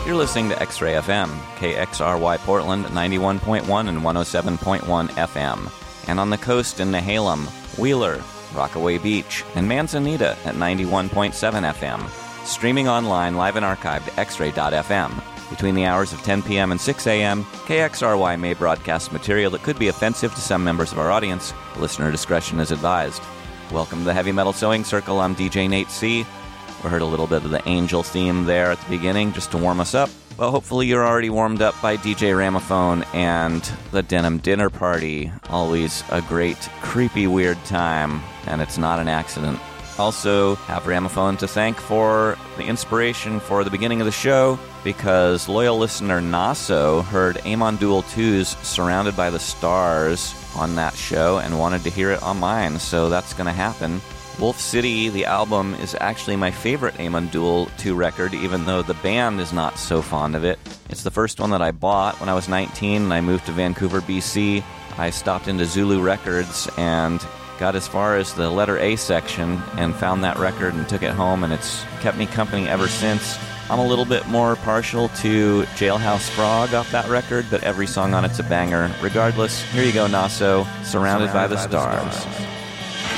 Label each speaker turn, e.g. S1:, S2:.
S1: You're listening to X-Ray FM, KXRY Portland, 91.1 and 107.1 FM. And on the coast in Nehalem, Wheeler, Rockaway Beach, and Manzanita at 91.7 FM. Streaming online, live and archived at xray.fm. Between the hours of 10 p.m. and 6 a.m., KXRY may broadcast material that could be offensive to some members of our audience. Listener discretion is advised. Welcome to the Heavy Metal Sewing Circle. I'm DJ Nate C. We heard a little bit of the Angel theme there at the beginning just to warm us up. Well, hopefully you're already warmed up by DJ Ramaphone and the Denim Dinner Party. Always a great, creepy, weird time, and it's not an accident. Also have Ramaphone to thank for the inspiration for the beginning of the show, because loyal listener Naso heard Amon Duel 2's Surrounded by the Stars on that show and wanted to hear it on mine, so that's going to happen. Wolf City, the album, is actually my favorite Amon Duel 2 record, even though the band is not so fond of it. It's the first one that I bought when I was 19 and I moved to Vancouver, BC. I stopped into Zulu Records and got as far as the letter A section and found that record and took it home, and it's kept me company ever since. I'm a little bit more partial to Jailhouse Frog off that record, but every song on it's a banger. Regardless, here you go, Naso, Surrounded by the Stars.